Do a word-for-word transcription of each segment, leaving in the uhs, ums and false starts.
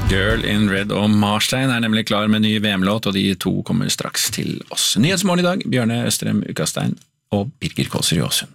Girl in Red og Marstein er nemlig klar med ny V M-låt, og de to kommer straks til oss. Nyhetsmorgen i dag, Bjørne Østrem Ukastein og Birger Kåser Jåsund.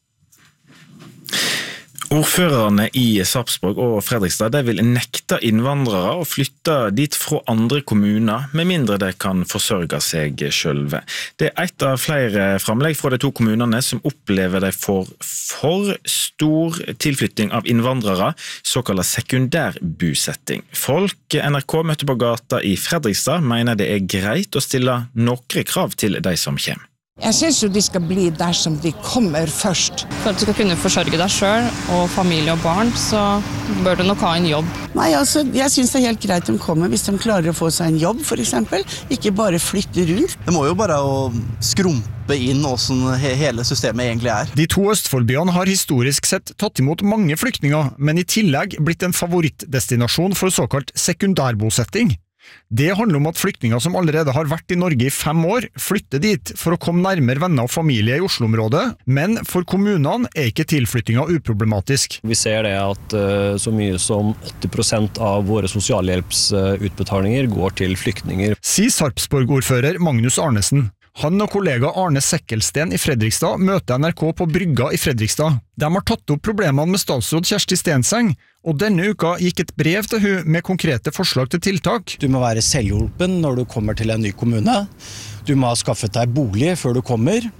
Ordførerne i Sarpsborg og Fredrikstad de vil nekte innvandrere å flytte dit fra andre kommuner, med mindre de kan forsørge seg selv. Det er et av flere framlegg fra de to kommunene som opplever de for for stor tilflytting av innvandrere, såkalt sekundærbusetting. Folk N R K møtte på gata i Fredrikstad mener det er greit å stille noen krav til de som kommer. Jeg synes jo de skal bli der som de kommer først. For at du skal kunne forsørge deg selv og familie og barn, så bør du nok ha en jobb. Nei, altså, jeg synes det er helt greit de kommer hvis de klarer å få seg en jobb, for eksempel. Ikke bare flytte rundt. Det må jo bare å skrumpe inn hvordan hele systemet egentlig er. De to Østfoldbyene har historisk sett tatt imot mange flyktninger, men i tillegg blitt en favorittdestinasjon for såkalt sekundærbosetting. Det handler om at flyktninger som allerede har vært i Norge i fem år, flytter dit for å komme nærmere venner og familie i Oslo-området, men for kommunene er ikke tilflyttingen uproblematisk. Vi ser det at så mye som åtti prosent av våre sosialhjelpsutbetalinger går til flyktninger. Sier Sarpsborg-ordfører Magnus Arnesen. Han og kollega Arne Sekkelsten i Fredrikstad møter N R K på Brygga i Fredrikstad. De har tatt opp problemene med statsråd Kjersti Stenseng, og denne uka gikk et brev til hun med konkrete forslag til tiltak. Du må være selvhjulpen når du kommer til en ny kommune. Du må ha skaffet deg bolig før du kommer,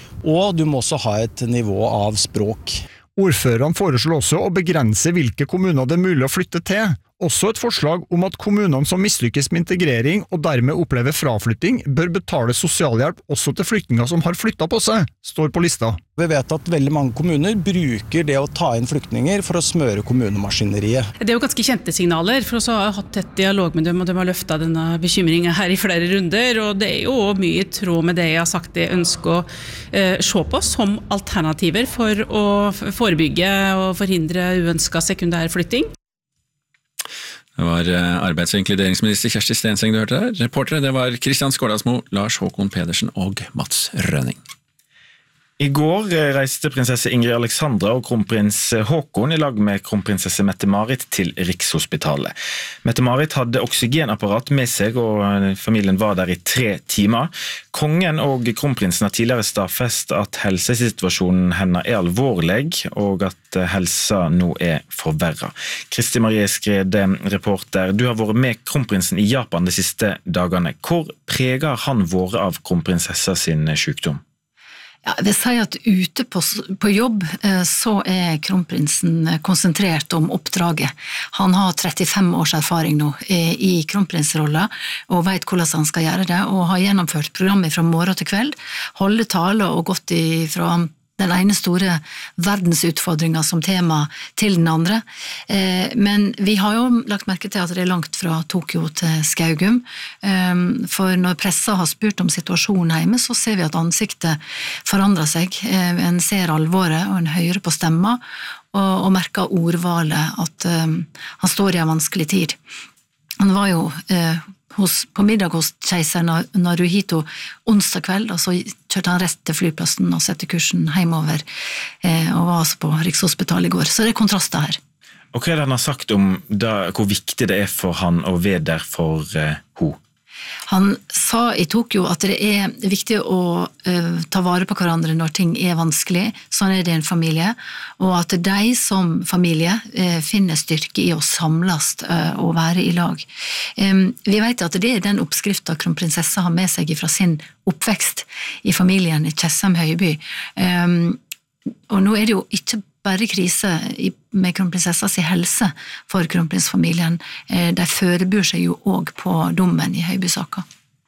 og du må også ha et nivå av språk. Ordførerne foreslår også å begrense hvilke kommuner det er mulig å flytte til. Også et forslag om at kommunene som mislykkes med integrering og dermed opplever fraflytting bør betale sosialhjelp også til flyktninger som har flyttet på seg, står på lista. Vi vet at veldig mange kommuner bruker det å ta inn flyktninger for å smøre kommunemaskineriet. Det er jo ganske kjente signaler, for så har jeg hatt tett dialog med dem, og de har løftet denne bekymringen her i flere runder, og det er jo mye i tråd med det jeg har sagt jeg ønsker å eh, se på som alternativer for å forebygge og forhindre uønsket sekundærflytting. Det var arbeids- og inkluderingsminister Kjersti Stenseng du hørte der. Reportere det var Kristian Skårdalsmo, Lars Håkon Pedersen og Mats Rønning. I går reiste prinsesse Ingrid Alexandra og kronprins Håkon i lag med kronprinsesse Mette-Marit til Rikshospitalet. Mette-Marit hadde oksygenapparat med seg, og familien var der i tre timer. Kongen og kronprinsen har tidligere stadfestet at helsesituasjonen hennes er alvorlig, og at helsa nå er forverret. Kristi Marie Skrede, reporter, du har vært med kronprinsen i Japan de siste dagene. Hvor preger han vært av kronprinsessa sin sykdom? Ja, jeg vil si at ute på, på jobb så er kronprinsen konsentrert om oppdraget. Han har trettifem års erfaring nå i kronprinsrollen og vet hvordan han skal gjøre det, og har gjennomført programmet fra morgen til kveld, holde taler og gått ifra den ene store verdensutfordringen som tema til den andre. Men vi har jo lagt merke til at det er langt fra Tokyo til Skaugum, for når pressa har spurt om situasjonen hjemme, så ser vi at ansiktet forandrer seg. En ser alvoret, og en hører på stemma, og, og merker ordvalet at um, han står i en vanskelig tid. Han var jo uh, hos, på middag hos keiser Naruhito onsdag kveld, og så kjørte han rett til flyplassen og sette kursen hjemover, uh, og var altså på Rikshospitalet i går. Så det er kontraster her. Og hva er det han har sagt om da, hvor viktig det er for han å være der for uh, ho? Han sa i Tokyo at det er viktig å uh, ta vare på hverandre når ting er vanskelig, sånn er det i en familie, og at de som familie uh, finner styrke i å samles uh, og være i lag. Um, vi vet at det er den oppskriften kronprinsessa har med seg fra sin oppvekst i familien i Tjessem Høyby. Um, og nå er det jo ikke bare krise med kronprinsessas helse for kronprinsfamilien. De forbereder seg jo også på dommen i Høyby-saka.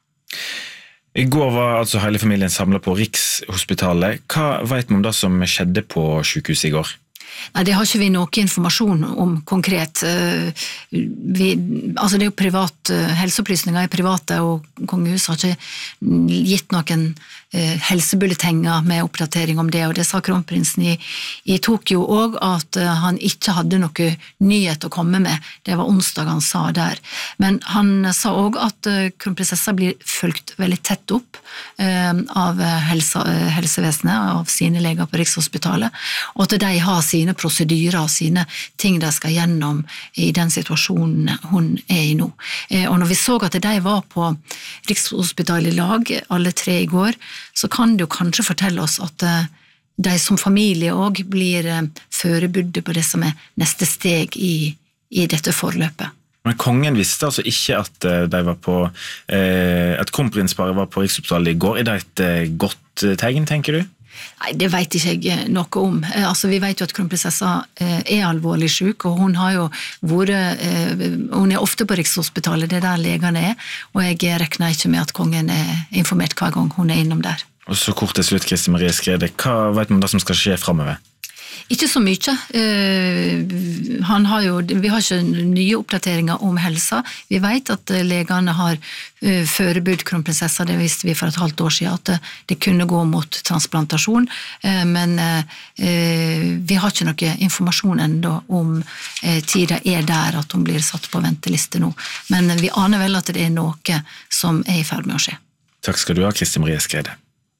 I går var altså hele familien samlet på Rikshospitalet. Hva vet man om det som skjedde på sykehuset i går? Nei, det har ikke vi noe informasjon om konkret. Vi, altså det er jo privat, helseopplysninger er private, og kongehuset har ikke gitt noen helsebulletenger med oppdatering om det, og det sa kronprinsen i, i Tokyo også, at han ikke hadde noe nyhet å komme med. Det var onsdag han sa der. Men han sa også at kronprinsessa blir fulgt veldig tett opp av helse, helsevesenet, av sine leger på Rikshospitalet, og at de har sin sine prosedyrer, sine ting de skal gjennom i den situasjonen hun er i nå. Og når vi så at de var på Rikshospitalet i lag, alle tre i går, så kan det jo kanskje fortelle oss at de som familie også blir forberedt på det som er neste steg i, i dette forløpet. Men kongen visste altså ikke at de var på, eh, at kronprinsparet var på Rikshospitalet i går. Er det et godt tegn, tenker du? Nei, det vet ikke jeg noe om. Altså, vi vet jo at kronprinsessa er alvorlig syk, og hun har jo vært, hun er ofte på Rikshospitalet, det er der legene er, og jeg regner ikke med at kongen er informert hver gang hun er innom der. Og så kort til slutt, Kristin Marie Skrede, hva vet man da som skal skje fremover? Ikke så mye. Han har jo, vi har ikke nye oppdateringer om helsa. Vi vet at legene har forberedt kronprinsessa, det visste vi for et halvt år siden, at det kunne gå mot transplantasjon, men vi har ikke noe informasjon enda om tida er der at hun blir satt på venteliste nå. Men vi aner vel at det er noe som er i ferd med å skje. Takk skal du ha, Kristin Marie Skrede.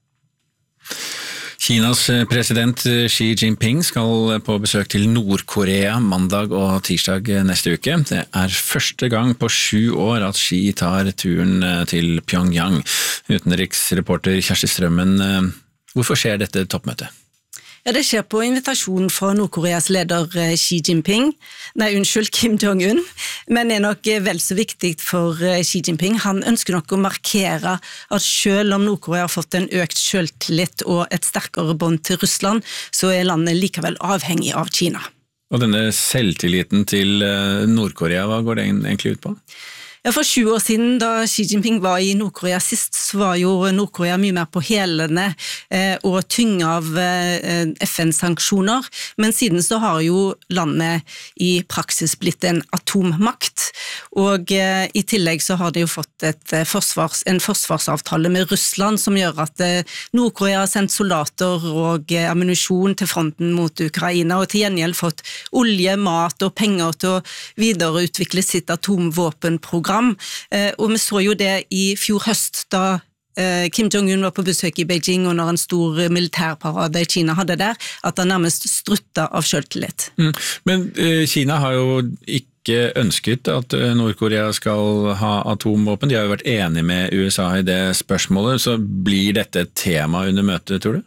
Kinas president Xi Jinping skal på besøk til Nord-Korea mandag og tirsdag neste uke. Det er første gang på sju år at Xi tar turen til Pyongyang. Utenriksreporter Kjersti Strømmen, hvorfor skjer dette toppmøtet? Ja, det skjer på invitasjon fra Nord-Koreas leder Xi Jinping, nei, unnskyld, Kim Jong-un, men er nok vel så viktig for Xi Jinping. Han ønsker nok å markere at selv om Nord-Korea har fått en økt selvtillit og et sterkere bånd til Russland, så er landet likevel avhengig av Kina. Og denne selvtilliten til Nord-Korea, hva går det egentlig ut på? Ja, for sju år siden, da Xi Jinping var i Nord-Korea sist, så var jo Nord-Korea mye mer på hælene eh, og tynget av eh, F N-sanksjoner, men siden så har jo landet i praksis blitt en atommakt, og eh, i tillegg så har de jo fått et, eh, forsvars, en forsvarsavtale med Russland som gjør at eh, Nord-Korea har sendt soldater og eh, ammunisjon til fronten mot Ukraina, og til gjengjeld fått olje, mat og penger til å videreutvikle sitt atomvåpenprogram. Og vi så jo det i fjor høst da Kim Jong-un var på besøk i Beijing og når en stor militærparade Kina hadde der, at han nærmest strutta av selvtillit. Mm. Men uh, Kina har jo ikke ønsket at Nord-Korea skal ha atomvåpen. De har jo vært enige med U S A i det spørsmålet, så blir dette et tema under møtet, tror du?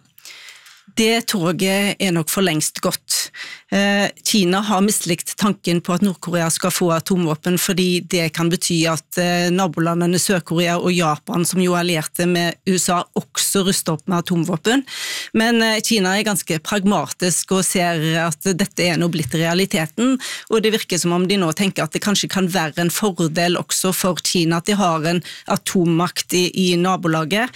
Det toget er nok for lengst gått. Kina har mislikt tanken på at Nord-Korea skal få atomvåpen, fordi det kan bety at nabolandene Sør-Korea og Japan, som jo er allierte med U S A, også ruster opp med atomvåpen. Men Kina er ganske pragmatisk og ser at dette er nå blitt realiteten, og det virker som om de nå tenker at det kanskje kan være en fordel også for Kina at de har en atommakt i, i nabolaget.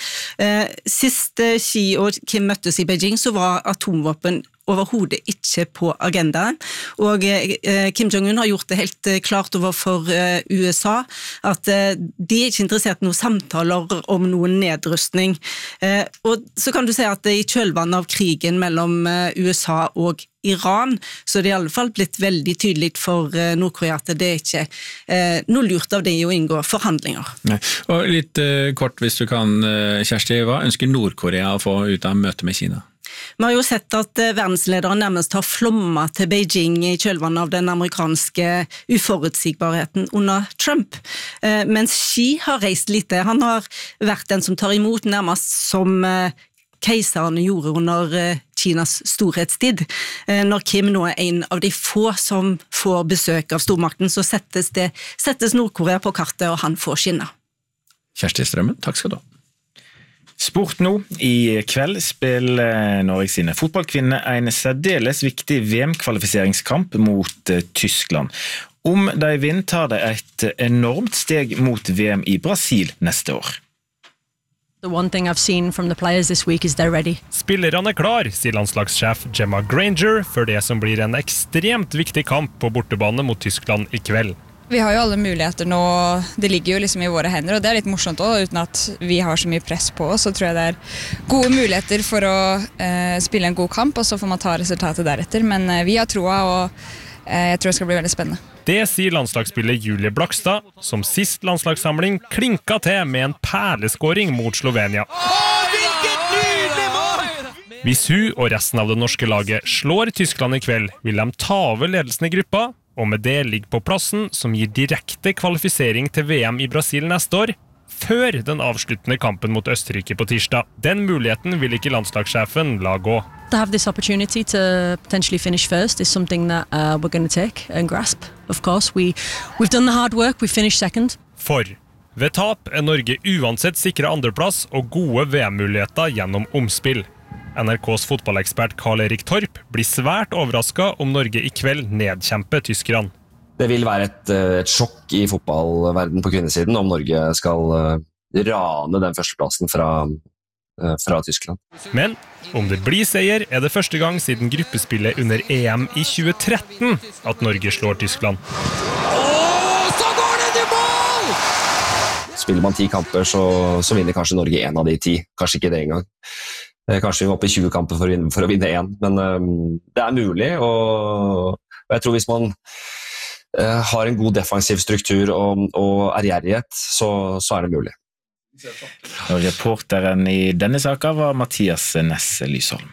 Sist Xi og Kim møttes i Beijing, så var atomvåpen overhodet ikke på agendaen, og eh, Kim Jong-un har gjort det helt eh, klart overfor eh, U S A at eh, de er ikke interessert i noen samtaler om noen nedrustning. Eh, og så kan du si at i kjølvannet av krigen mellom eh, U S A og Iran, så er det i alle fall blitt veldig tydelig for eh, Nord-Korea at det er ikke eh, noe lurt av det å inngå forhandlinger. Nei. Og litt eh, kort hvis du kan, eh, Kjersti, hva ønsker Nord-Korea å få ut av møtet med Kina? Vi har jo sett at verdenslederen nærmest har flommet til Beijing i kjølvannet av den amerikanske uforutsigbarheten under Trump, mens Xi har reist lite. Han har vært den som tar imot nærmest som keiserne gjorde under Kinas storhetstid. Når Kim nå er en av de få som får besøk av stormakten, så settes, det, settes Nord-Korea på kartet, og han får skinne. Kjersti Strømmen, takk skal du ha. Sport nå. I kveld spiller Norge sine fotballkvinner en særdeles viktig V M-kvalifiseringskamp mot Tyskland. Om de vinner, tar de et enormt steg mot V M i Brasil neste år. The one thing I've seen from the players this week is they're ready. Spillerne er klar, sier landslagssjef Gemma Granger, for det som blir en ekstremt viktig kamp på bortebane mot Tyskland i kveld. Vi har jo alle muligheter nå, det ligger jo liksom i våre hender, og det er litt morsomt også, uten at vi har så mye press på oss, så tror jeg det er gode muligheter for å eh, spille en god kamp, og så får man ta resultatet deretter, men eh, vi har troa, og eh, jeg tror det skal bli veldig spennende. Det sier landslagsspiller Julie Blakstad, som sist landslagssamling klinka til med en perleskåring mot Slovenia. Åh, hvilket nydelig mål! Hvis hun og resten av det norske laget slår Tyskland i kveld, vil de ta over ledelsen i gruppa, og med det ligge på plassen som gir direkte kvalifisering til V M i Brasil neste år, før den avsluttende kampen mot Østerrike på tirsdag. Den muligheten vil ikke landslagssjefen la gå. To have this opportunity to potentially finish first is something that uh, we're going to take and grasp. Of course, we, we've done the hard work, we finished second. For ved tap er Norge uansett sikret andreplass og gode V M-muligheter gjennom omspill. N R K's fotballekspert Karl-Erik Torp blir svært overrasket om Norge i kveld nedkjemper tyskerne. Det vil være et, et sjokk i fotballverden på kvinnesiden om Norge skal rane den førsteplassen fra, fra Tyskland. Men om det blir seier, er det første gang siden gruppespillet under E M i tjue tretten at Norge slår Tyskland. Og så går det til mål! Spiller man ti kamper, så, så vinner kanskje Norge en av de ti. Kanskje ikke det engang. Kanskje vi må opp i tjue kamper for å vinne, for å vinne en. Men um, det er mulig, og, og jeg tror hvis man uh, har en god defensiv struktur og, og ærgjerrighet, så, så er det mulig. Og reporteren i denne saken var Mathias Nesse Lysholm.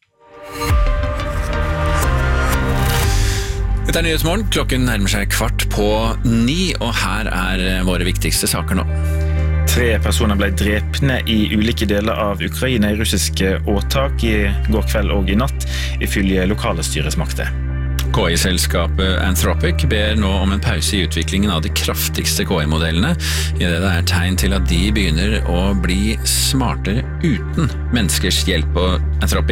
Dette er Nyhetsmorgen. Klokken nærmer seg kvart på ni, og her er våre viktigste saker nå. Tre personer ble drepne i ulike deler av Ukraina i russiske åtak i går kveld og i natt, ifølge lokale styresmakter. K I-selskapet Anthropic ber nå om en pause i utviklingen av de kraftigste K I-modellene, i det det er tegn til at de begynner å bli smartere uten menneskers hjelp. Og Anthropic